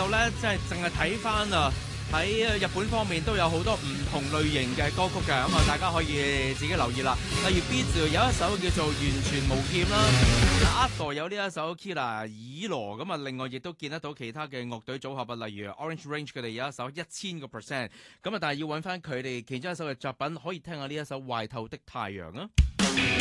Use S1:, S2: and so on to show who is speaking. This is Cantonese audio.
S1: 道咧，即係淨係睇翻啊，喺日本方面都有好多唔同類型嘅歌曲嘅，咁啊大家可以自己留意啦。例如 Beats 有一首叫做《完全無欠》啦 ，Ado 有呢一首 Kira 以羅，咁啊另外亦都見得到其他嘅樂隊組合啊，例如 Orange Range 佢哋有一首1000%，咁啊但係要揾翻佢哋其中一首嘅作品，可以聽下呢一首《壞透的太陽》啊。